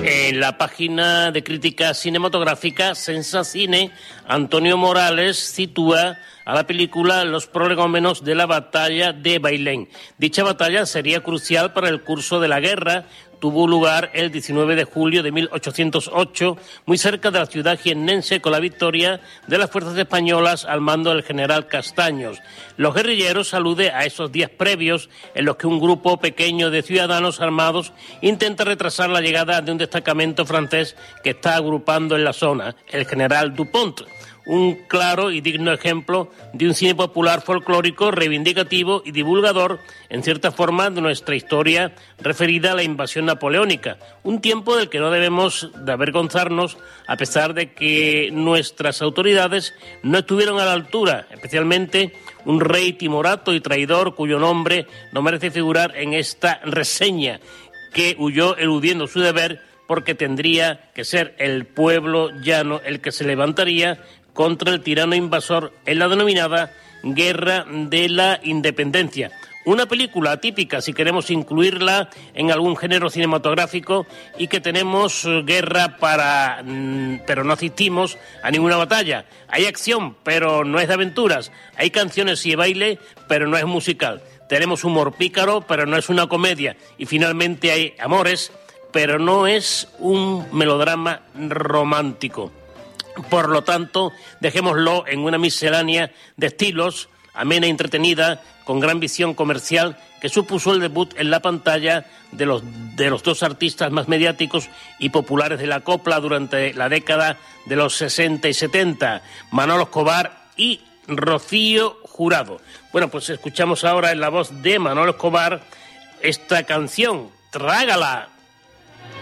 En la página de crítica cinematográfica Sensacine, Antonio Morales sitúa a la película los prolegómenos de la batalla de Bailén. Dicha batalla sería crucial para el curso de la guerra. Tuvo lugar el 19 de julio de 1808, muy cerca de la ciudad jiennense, con la victoria de las fuerzas españolas al mando del general Castaños. Los guerrilleros alude a esos días previos en los que un grupo pequeño de ciudadanos armados intenta retrasar la llegada de un destacamento francés que está agrupando en la zona, el general Dupont. Un claro y digno ejemplo de un cine popular folclórico, reivindicativo y divulgador, en cierta forma, de nuestra historia referida a la invasión napoleónica. Un tiempo del que no debemos de avergonzarnos, a pesar de que nuestras autoridades no estuvieron a la altura, especialmente un rey timorato y traidor cuyo nombre no merece figurar en esta reseña, que huyó eludiendo su deber porque tendría que ser el pueblo llano el que se levantaría contra el tirano invasor en la denominada Guerra de la Independencia. Una película atípica, si queremos incluirla en algún género cinematográfico, y que tenemos guerra pero no asistimos a ninguna batalla. Hay acción, pero no es de aventuras. Hay canciones y baile, pero no es musical. Tenemos humor pícaro, pero no es una comedia. Y finalmente hay amores, pero no es un melodrama romántico. Por lo tanto, dejémoslo en una miscelánea de estilos, amena y entretenida, con gran visión comercial, que supuso el debut en la pantalla de los dos artistas más mediáticos y populares de la copla durante la década de los 60 y 70, Manolo Escobar y Rocío Jurado. Bueno, pues escuchamos ahora en la voz de Manolo Escobar esta canción, Trágala.